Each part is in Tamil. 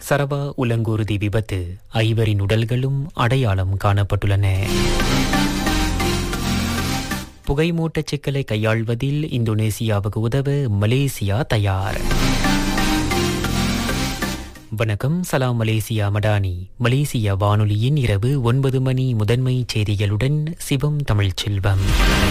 சரவா உலங்கூர்தி விபத்து 5 உடல்களும் அடையாளம் காணப்பட்டுள்ளன. புகைமூட்டச் சிக்கலை கையாள்வதில் இந்தோனேசியாவுக்கு உதவ மலேசியா தயார். வணக்கம், சலாம் மலேசியா மடானி. மலேசியா வானொலியின் இரவு 9 மணி முதன்மை செய்திகளுடன் சிவம் தமிழ்ச்செல்வம்.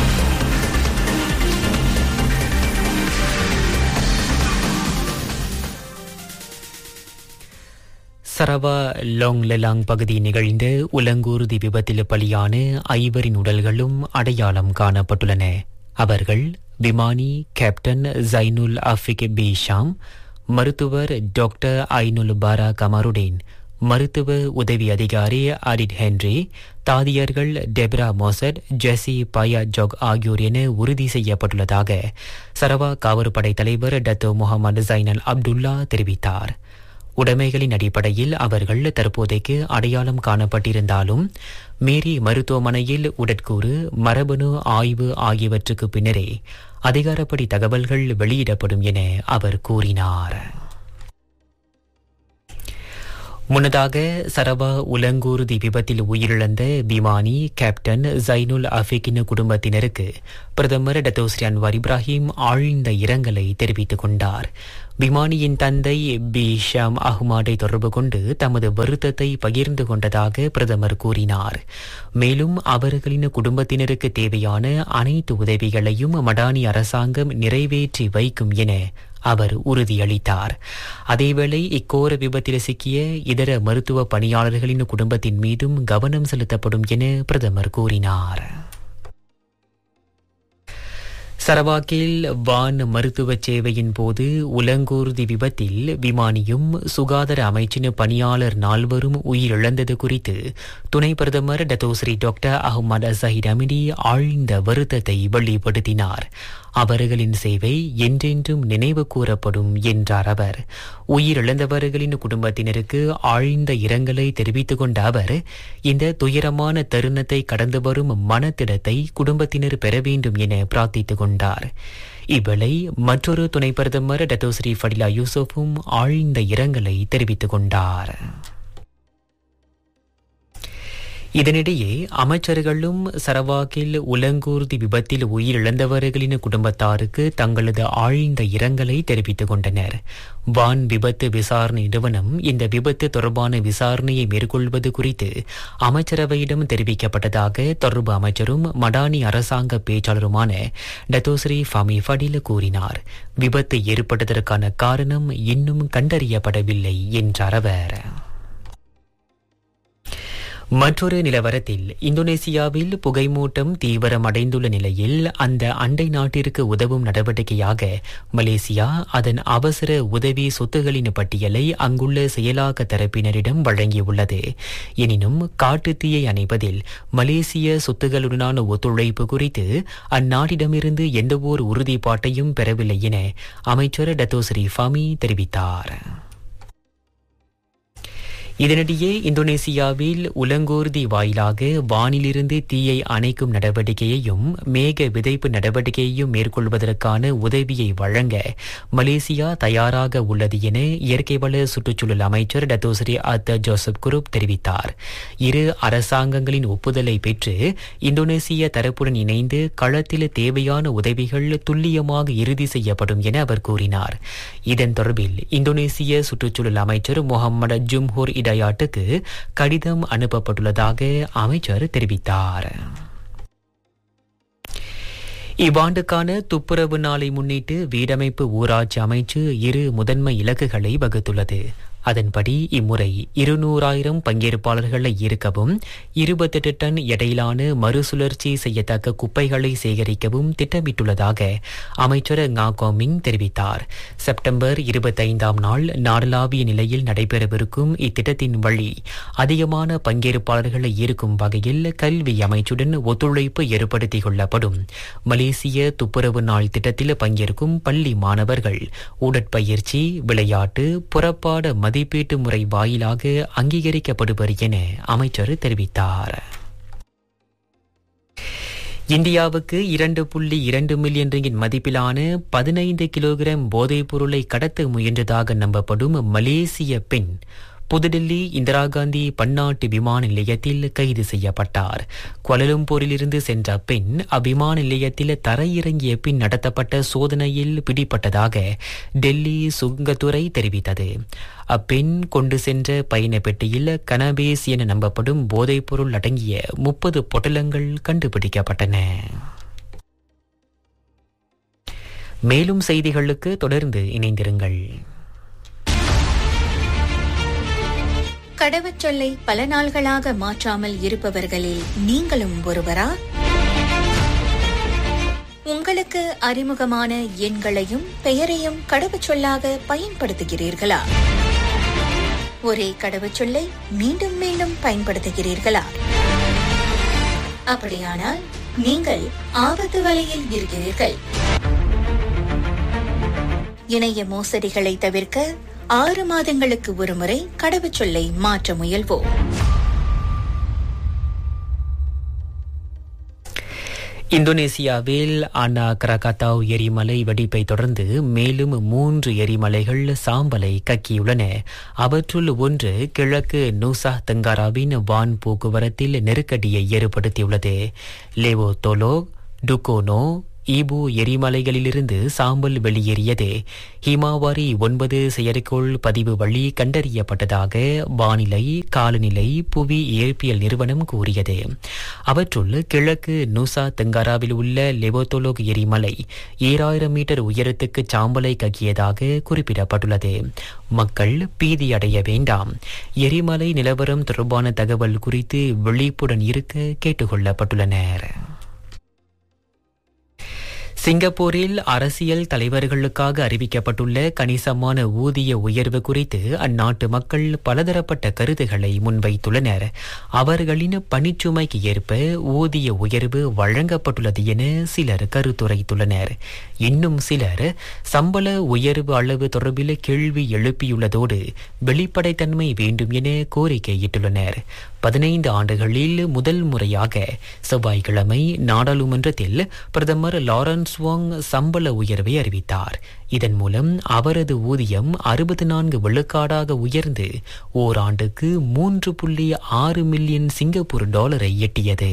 சரவா லோங் லெலாங் பகுதி நிகழ்ந்த உலங்கூர்தி விபத்தில் பலியான 5 உடல்களும் அடையாளம் காணப்பட்டுள்ளன. அவர்கள் விமானி கேப்டன் ஜைனுல் அஃபிக் பீஷாம், மருத்துவர் டாக்டர் ஐனுல் பாரா கமருடேன், மருத்துவ உதவி அதிகாரி அரிட் ஹென்றி, தாதியர்கள் டெப்ரா மோசட், ஜெசி பயா ஜோக் ஆகியோர் என உறுதி செய்யப்பட்டுள்ளதாக சரவா காவற்படை தலைவர் டத்தோ முகமது ஜைனல் அப்துல்லா தெரிவித்தார். உடைமைகளின் அடிப்படையில் அவர்கள் தற்போதைக்கு அடையாளம் காணப்பட்டிருந்தாலும் மேரி மருத்துவமனையில் உடற்கூறு மரபணு ஆய்வு ஆகியவற்றுக்கு பின்னரே அதிகாரப்படி தகவல்கள் வெளியிடப்படும் என அவர் கூறினார். முன்னதாக சரவா உலங்கூர்தி விபத்தில் உயிரிழந்த விமானி கேப்டன் ஜைனுல் அஃபிக்கின் குடும்பத்தினருக்கு பிரதமர் டத்தோஸ்ரீ அன்வார் இப்ராஹிம் ஆழ்ந்த இரங்கலை தெரிவித்துக் கொண்டார். விமானியின் தந்தை பி ஷாம் அஹ்மாடை தொடர்பு கொண்டு தமது வருத்தத்தை பகிர்ந்து கொண்டதாக பிரதமர் கூறினார். மேலும் அவர்களின் குடும்பத்தினருக்கு தேவையான அனைத்து உதவிகளையும் மடானி அரசாங்கம் நிறைவேற்றி வைக்கும் என அவர் உறுதியளித்தார். அதேவேளை இக்கோர விபத்தில் சிக்கிய இதர மருத்துவ பணியாளர்களின் குடும்பத்தின் மீதும் கவனம் செலுத்தப்படும் என பிரதமர் கூறினார். சரவாக்கில் வான் மருத்துவ சேவையின் போது உலங்கூர்தி விபத்தில் விமானியும் சுகாதார அமைச்சின் பணியாளர் 4 உயிரிழந்தது குறித்து துணை பிரதமர் டத்தோஸ்ரீ டாக்டர் அஹ்மத் ஜஹீர் அமிடி ஆழ்ந்த வருத்தத்தை வெளிப்படுத்தினார். அவர்களின் சேவை என்றென்றும் நினைவு கூறப்படும் என்றார் அவர். உயிரிழந்தவர்களின் குடும்பத்தினருக்கு ஆழ்ந்த இரங்கலை தெரிவித்துக் கொண்ட அவர், இந்த துயரமான தருணத்தை கடந்து வரும் மனத்திடத்தை குடும்பத்தினர் பெற வேண்டும் என பிரார்த்தித்துக் கொண்டார். இவ்வேளை மற்றொரு துணை பிரதமர் டத்தோஸ்ரீ ஃபடிலா யூசுஃபும் ஆழ்ந்த இரங்கலை தெரிவித்துக் கொண்டார். இதனிடையே அமைச்சர்களும் சரவாக்கில் உலங்கூர்தி விபத்தில் உயிரிழந்தவர்களின் குடும்பத்தாருக்கு தங்களது ஆழ்ந்த இரங்கலை தெரிவித்துக் கொண்டனர். வான் விபத்து விசாரணை நிறுவனம் இந்த விபத்து தொடர்பான விசாரணையை மேற்கொள்வது குறித்து அமைச்சரவையிடம் தெரிவிக்கப்பட்டதாக தொடர்பு அமைச்சரும் மடானி அரசாங்க பேச்சாளருமான டத்தோஸ்ரீ ஃபமி ஃபடில் கூறினார். விபத்து ஏற்பட்டதற்கான காரணம் இன்னும் கண்டறியப்படவில்லை என்றார் அவர். மற்றொரு நிலவரத்தில் இந்தோனேசியாவில் புகைமூட்டம் தீவிரமடைந்துள்ள நிலையில் அந்த அண்டை நாட்டிற்கு உதவும் நடவடிக்கையாக மலேசியா அதன் அவசர உதவி சொத்துகளின் பட்டியலை அங்குள்ள செயலாக்க தரப்பினரிடம் வழங்கியுள்ளது. எனினும் காட்டுத்தீயை அணைப்பதில் மலேசிய சொத்துகளுடனான ஒத்துழைப்பு குறித்து அந்நாட்டிடமிருந்து எந்தவொரு உறுதிப்பாட்டையும் பெறவில்லை என அமைச்சர் டத்தோஸ்ரீ ஃபமி தெரிவித்தார். இதனிடையே இந்தோனேசியாவில் உலங்கூர்தி வாயிலாக வானிலிருந்து தீயை அணைக்கும் நடவடிக்கையையும் மேக விதைப்பு நடவடிக்கையையும் மேற்கொள்வதற்கான உதவியை வழங்க மலேசியா தயாராக உள்ளது என இயற்கை வள சுற்றுச்சூழல் அமைச்சர் டத்தோஸ்ரீ அத்த ஜோசப் குரூப் தெரிவித்தார். இரு அரசாங்கங்களின் ஒப்புதலை பெற்று இந்தோனேசிய தரப்புடன் இணைந்து களத்தில் தேவையான உதவிகள் துல்லியமாக இறுதி செய்யப்படும் என அவர் கூறினார். இதன் தொடர்பில் இந்தோனேசிய சுற்றுச்சூழல் அமைச்சர் முகமது ஜும்ஹூர் இடையாட்டுக்கு கடிதம் அனுப்பப்பட்டுள்ளதாக அமைச்சர் தெரிவித்தார். இவ்வாண்டுக்கான துப்புரவு நாளை முன்னிட்டு வீடமைப்பு ஊராட்சி அமைச்சு 2 முதன்மை இலக்குகளை வகுத்துள்ளது. அதன்படி இம்முறை 200,000 பங்கேற்பாளர்களை ஈர்க்கவும் 28 டன் எடையிலான மறுசுழற்சி செய்யத்தக்க குப்பைகளை சேகரிக்கவும் திட்டமிட்டுள்ளதாக அமைச்சர் ngா கோமிங் தெரிவித்தார். செப்டம்பர் 25ஆம் நாள் நாடளாவிய நிலையில் நடைபெறவிருக்கும் இத்திட்டத்தின் வழி அதிகமான பங்கேற்பாளர்களை ஈர்க்கும் வகையில் கல்வி அமைச்சுடன் ஒத்துழைப்பு ஏற்படுத்திக் கொள்ளப்படும். மலேசிய துப்புரவு நாள் திட்டத்தில் பங்கேற்கும் பள்ளி மாணவர்கள் உடற்பயிற்சி, விளையாட்டு, புறப்பாட மதிப்பீட்டு முறை வாயிலாக அங்கீகரிக்கப்படுவர் என அமைச்சர் தெரிவித்தார். இந்தியாவுக்கு 2.2 மில்லியன் ரிங்கிட் மதிப்பிலான 15 கிலோகிராம் போதைப் பொருளை கடத்த முயன்றதாக நம்பப்படும் மலேசிய பெண் புதுடில்லி இந்திரா காந்தி பன்னாட்டு விமான நிலையத்தில் கைது செய்யப்பட்டார். குவாலலம்பூரிலிருந்து சென்ற பெண் அவ்விமான நிலையத்தில் தரையிறங்கிய பின் நடத்தப்பட்ட சோதனையில் பிடிபட்டதாக டெல்லி சுங்கத்துறை தெரிவித்தது. அப்பெண் கொண்டு சென்ற பயண பெட்டியில் கனபேஸ் என நம்பப்படும் போதைப் பொருள் அடங்கிய 30 பொட்டலங்கள் கண்டுபிடிக்கப்பட்டன. மேலும் செய்திகளுக்கு தொடர்ந்து இணைந்திருங்கள். கடவுச்சொல்லை பல நாள்களாக மாற்றாமல் இருப்பவர்களில் நீங்களும் ஒருவரா? உங்களுக்கு அறிமுகமான எண்களையும் பெயரையும் கடவுச்சொல்லாக பயன்படுத்துகிறீர்களா? ஒரே கடவுச்சொல்லை மீண்டும் மீண்டும் பயன்படுத்துகிறீர்களா? அப்படியானால் நீங்கள் ஆபத்து வலையில் இருக்கிறீர்கள். இணைய மோசடிகளை தவிர்க்க 6 மாதங்களுக்கு ஒருமுறை கடவுச்சொல்லை மாற்ற முயல்வோம். இந்தோனேசியாவில் அனா கிரகாத்தாவ் எரிமலை வெடிப்பை தொடர்ந்து மேலும் 3 எரிமலைகள் சாம்பலை கக்கியுள்ளன. அவற்றுள் ஒன்று கிழக்கு நூசா தெங்காராவின் வான் போக்குவரத்தில் நெருக்கடியை ஏற்படுத்தியுள்ளது. லேவோ தோலோ, டுகோனோ, ஈபு எரிமலைகளிலிருந்து சாம்பல் வெளியேறியது. ஹிமாவாரி 9 செயற்கைக்கோள் பதிவு வழி கண்டறியப்பட்டதாக வானிலை காலநிலை புவி இயற்பியல் நிறுவனம் கூறியது. அவற்றுள் கிழக்கு நூசா தெங்காராவில் உள்ள லெவோதோலோக் எரிமலை 7000 மீட்டர் உயரத்துக்கு சாம்பலை கக்கியதாக குறிப்பிடப்பட்டுள்ளது. மக்கள் பீதியடைய வேண்டாம். எரிமலை நிலவரம் தொடர்பான தகவல் குறித்து விழிப்புடன் இருக்க கேட்டுக்கொள்ளப்பட்டுள்ளனர். சிங்கப்பூரில் அரசியல் தலைவர்களுக்காக அறிவிக்கப்பட்டுள்ள கணிசமான ஊதிய உயர்வு குறித்து அந்நாட்டு மக்கள் பலதரப்பட்ட கருத்துக்களை முன்வைத்துள்ளனர். அவர்களின் பணிச்சுமைக்கு ஏற்ப ஊதிய உயர்வு வழங்கப்பட்டுள்ளது என சிலர் கருத்துரைத்துள்ளனர். இன்னும் சிலர் சம்பள உயர்வு அளவு தொடர்பில் கேள்வி எழுப்பியுள்ளதோடு வெளிப்படைத்தன்மை வேண்டும் என கோரிக்கையிட்டுள்ளனர். 15 ஆண்டுகளில் முதல் முறையாக செவ்வாய்க்கிழமை நாடாளுமன்றத்தில் பிரதமர் லாரன்ஸ் வாங் சம்பள உயர்வை அறிவித்தார். இதன் மூலம் அவரது ஊதியம் 64 விழுக்காடாக உயர்ந்து ஓராண்டுக்கு 3.6 மில்லியன் சிங்கப்பூர் டாலரை எட்டியது.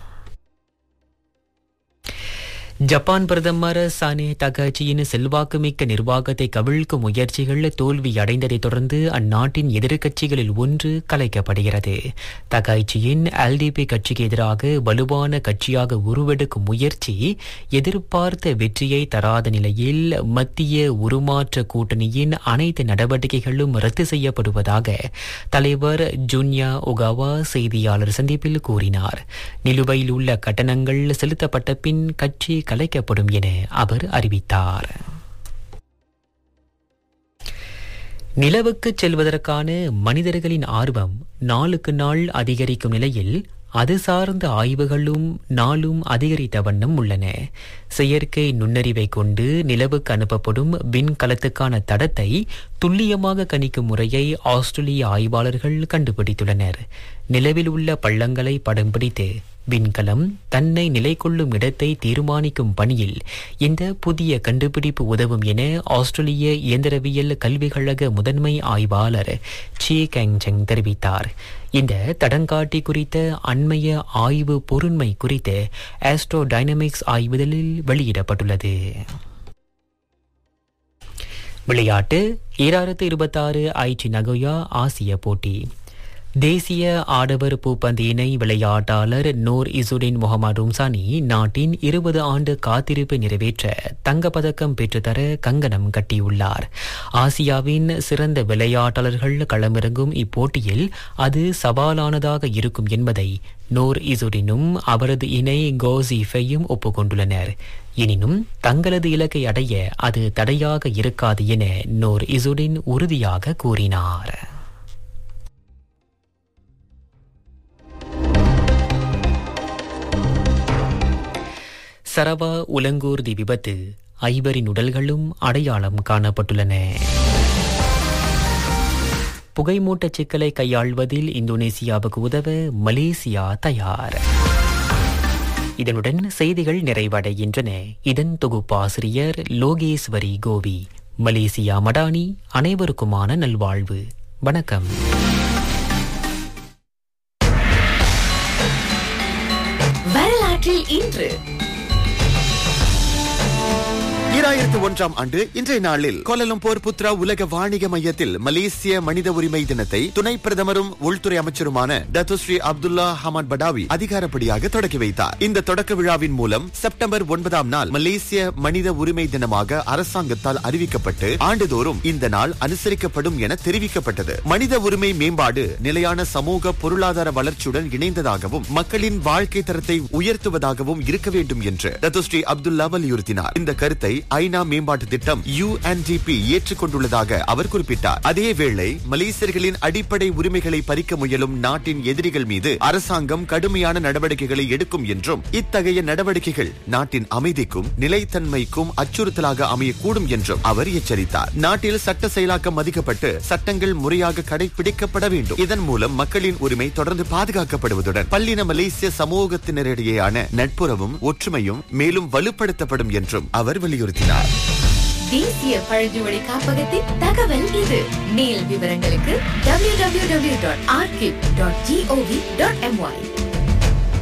ஜப்பான் பிரதமர் சானே தகாச்சியின் செல்வாக்குமிக்க நிர்வாகத்தை கவிழ்க்கும் முயற்சிகள் தோல்வியடைந்ததை தொடர்ந்து அந்நாட்டின் எதிர்க்கட்சிகளில் ஒன்று கலைக்கப்படுகிறது. தகாச்சியின் எல்டிபி கட்சிக்கு எதிராக வலுவான கட்சியாக உருவெடுக்கும் முயற்சி எதிர்பார்த்த வெற்றியை தராத நிலையில் மத்திய உருமாற்ற கூட்டணியின் அனைத்து நடவடிக்கைகளும் ரத்து செய்யப்படுவதாக தலைவர் ஜுன்யா ஒகாவா செய்தியாளர் சந்திப்பில் கூறினார். நிலுவையில் உள்ள கட்டணங்கள் செலுத்தப்பட்ட பின் கட்சி கலைக்கப்படும் என அவர் அறிவித்தார். நிலவுக்கு செல்வதற்கான மனிதர்களின் ஆர்வம் நாளுக்கு நாள் அதிகரிக்கும் நிலையில் அது சார்ந்த ஆய்வுகளும் நாளும் அதிகரித்த வண்ணம் உள்ளன. செயற்கை நுண்ணறிவை கொண்டு நிலவுக்கு அனுப்பப்படும் விண்கலத்துக்கான தடத்தை துல்லியமாக கணிக்கும் முறையை ஆஸ்திரேலிய ஆய்வாளர்கள் கண்டுபிடித்துள்ளனர். நிலவில் உள்ள பள்ளங்களை படம் பிடித்து விண்கலம் தன்னை நிலை கொள்ளும் இடத்தை தீர்மானிக்கும் பணியில் இந்த புதிய கண்டுபிடிப்பு உதவும் என ஆஸ்திரேலிய இயந்திரவியல் கல்விக் கழக முதன்மை ஆய்வாளர் சி கேங்செங் தெரிவித்தார். இந்த தடங்காட்டி குறித்த அண்மைய ஆய்வு பொருண்மை குறித்து ஆஸ்ட்ரோ டைனமிக்ஸ் ஆய்வுதலில் வெளியிடப்பட்டுள்ளது. விளையாட்டு 2026 ஐச்சி நகோயா ஆசிய போட்டி. தேசிய ஆடவர் பூப்பந்து இணை விளையாட்டாளர் நூர் இசுடின் முகமது ரும்சானி நாட்டின் 20 ஆண்டு காத்திருப்பை நிறைவேற்ற தங்கப்பதக்கம் பெற்றுத்தர கங்கணம் கட்டியுள்ளார். ஆசியாவின் சிறந்த விளையாட்டாளர்கள் களமிறங்கும் இப்போட்டியில் அது சவாலானதாக இருக்கும் என்பதை நூர் இசுடினும் அவரது இணை கோசிஃபையும் ஒப்புக்கொண்டுள்ளனர். எனினும் தங்களது இலக்கை அடைய அது தடையாக இருக்காது என நூர் இசுடின் உறுதியாக கூறினார். சரவா உலங்கூர்தி விபத்து 5 உடல்களும் அடையாளம் காணப்பட்டுள்ளன. புகைமூட்ட சிக்கலை கையாள்வதில் இந்தோனேசியாவுக்கு உதவ மலேசியா தயார். இதனுடன் செய்திகள் நிறைவடைகின்றன. இதன் தொகுப்பாசிரியர் லோகேஸ்வரி கோவி. மலேசியா மடானி. அனைவருக்குமான நல்வாழ்வு. வணக்கம். வரலாற்றில் இன்று 2001ஆம் ஆண்டு இன்றைய நாளில் கோலாலம்பூர் புத்ரா உலக வாணிக மையத்தில் மலேசிய மனித உரிமை தினத்தை துணை பிரதமரும் உள்துறை அமைச்சருமான டத்தோஸ்ரீ அப்துல்லா ஹமாட் படாவி அதிகாரப்படியாக தொடக்கி வைத்தார். இந்த தொடக்க விழாவின் மூலம் செப்டம்பர் 9ஆம் நாள் மலேசிய மனித உரிமை தினமாக அரசாங்கத்தால் அறிவிக்கப்பட்டு ஆண்டுதோறும் இந்த நாள் அனுசரிக்கப்படும் என தெரிவிக்கப்பட்டது. மனித உரிமை மேம்பாடு நிலையான சமூக பொருளாதார வளர்ச்சியுடன் இணைந்ததாகவும் மக்களின் வாழ்க்கை தரத்தை உயர்த்துவதாகவும் இருக்க வேண்டும் என்று டத்தோஸ்ரீ அப்துல்லா வலியுறுத்தினார். இந்த கருத்தை ஐநா மேம்பாட்டு திட்டம் UNDP ஏற்றுக்கொண்டுள்ளதாக அவர் குறிப்பிட்டார். அதேவேளை மலேசியர்களின் அடிப்படை உரிமைகளை பறிக்க முயலும் நாட்டின் எதிரிகள் மீது அரசாங்கம் கடுமையான நடவடிக்கைகளை எடுக்கும் என்றும் இத்தகைய நடவடிக்கைகள் நாட்டின் அமைதிக்கும் நிலைத்தன்மைக்கும் அச்சுறுத்தலாக அமையக்கூடும் என்றும் அவர் எச்சரித்தார். நாட்டில் சட்ட செயலாக்கம் மதிக்கப்பட்டு சட்டங்கள் முறையாக கடைபிடிக்கப்பட வேண்டும். இதன் மூலம் மக்களின் உரிமை தொடர்ந்து பாதுகாக்கப்படுவதுடன் பல்லின மலேசிய சமூகத்தினரிடையேயான நட்புறவும் ஒற்றுமையும் மேலும் வலுப்படுத்தப்படும் என்றும் அவர் வலியுறுத்தினார். தேசிய பழங்குடி காப்பகத்தின் தகவல் இது. மேல் விவரங்களுக்கு www.archive.gov.my